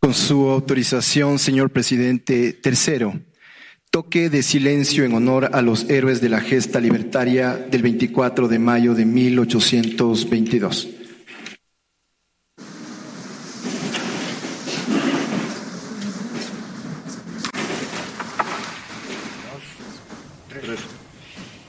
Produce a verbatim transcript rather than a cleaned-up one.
Con su autorización, señor presidente. Tercero, toque de silencio en honor a los héroes de la gesta libertaria del veinticuatro de mayo de mil ochocientos veintidós.